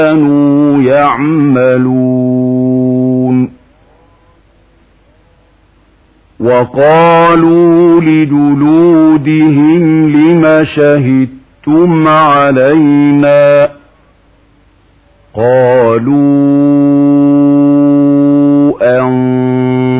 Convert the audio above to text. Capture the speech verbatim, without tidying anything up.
كانوا يعملون. وقالوا لجلودهم لم شهدتم علينا؟ قالوا